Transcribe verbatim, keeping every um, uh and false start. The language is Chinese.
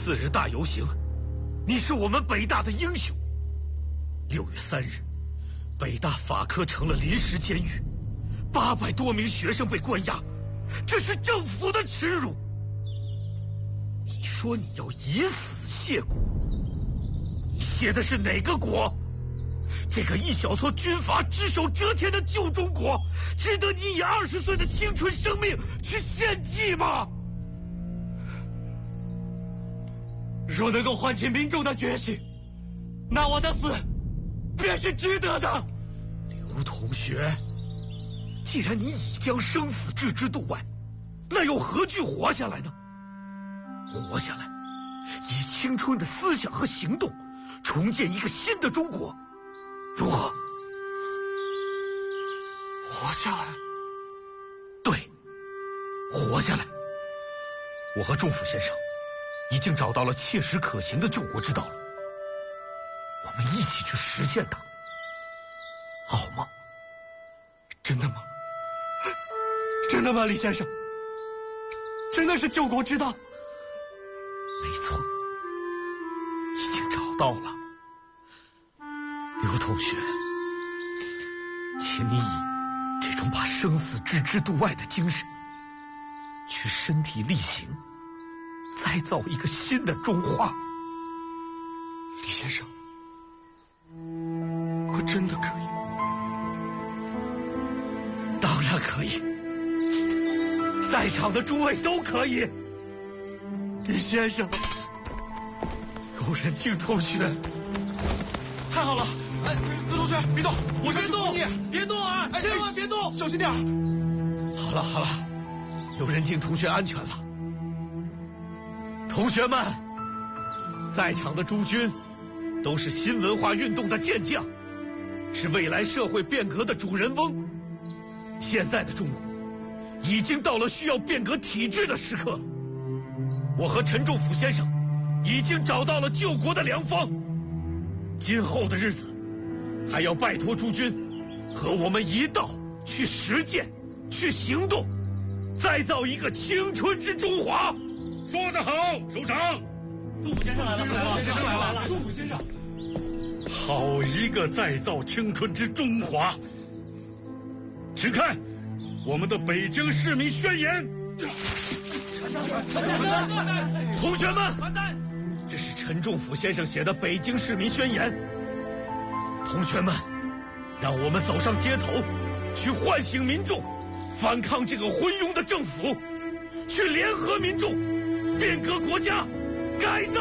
四日大游行，你是我们北大的英雄。六月三日，北大法科成了临时监狱，八百多名学生被关押，这是政府的耻辱。你说你要以死谢国，你谢的是哪个国？这个一小撮军阀只手遮天的旧中国，值得你以二十岁的青春生命去献祭吗？若能够唤起民众的决心，那我的死便是值得的。刘同学，既然你已将生死置之度外，那又何惧活下来呢？活下来，以青春的思想和行动，重建一个新的中国，如何？活下来？对，活下来。我和仲甫先生已经找到了切实可行的救国之道了，我们一起去实现它，好吗？真的吗？真的吗，李先生？真的是救国之道？没错，已经找到了。刘同学，请你以这种把生死置之度外的精神，去身体力行，再造一个新的中华。李先生，我真的可以？当然可以，在场的诸位都可以。李先生，有人敬同学，太好了！哎，刘同学，别动，我别动，别动啊！哎，千万别动，小心点。好了好了，有人敬同学安全了。同学们，在场的诸君都是新文化运动的健将，是未来社会变革的主人翁。现在的中国已经到了需要变革体制的时刻。我和陈仲甫先生已经找到了救国的良方，今后的日子还要拜托诸君和我们一道去实践，去行动，再造一个青春之中华。说得好，首长。仲甫先生来了，仲甫先生来了，仲甫先生。好一个再造青春之中华！请看我们的北京市民宣言。同学们，这是陈仲甫先生写的北京市民宣言。同学们，让我们走上街头，去唤醒民众，反抗这个昏庸的政府，去联合民众，变革国家，改造